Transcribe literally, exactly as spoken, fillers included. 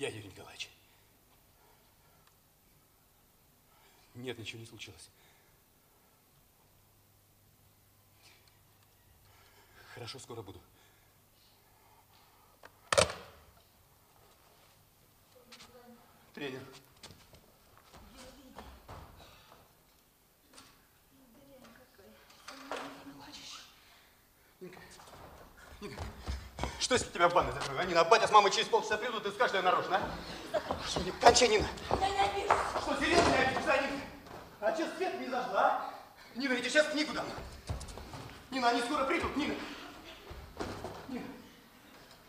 Я, Юрий Николаевич. Нет, ничего не случилось. Хорошо, скоро буду. Тренер. Нинка, Нинка, что если тебя в ванной закрою? А, Нина, батя с мамой через полчаса придут, ты скажешь, что я нарочно, а? Нина, кончай, Нина. Я не обижусь. Что, серьезно не обижусь, а, Нинка? А что, свет не зажгла, а? Нина, я тебе сейчас книгу дам. Нина, они скоро придут, Нина.